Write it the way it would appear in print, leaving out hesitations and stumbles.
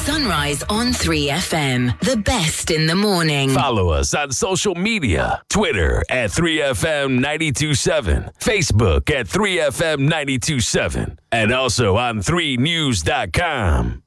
Sunrise on 3FM. The best in the morning. Follow us on social media. Twitter at 3FM 927. Facebook at 3FM 927. And also on 3news.com.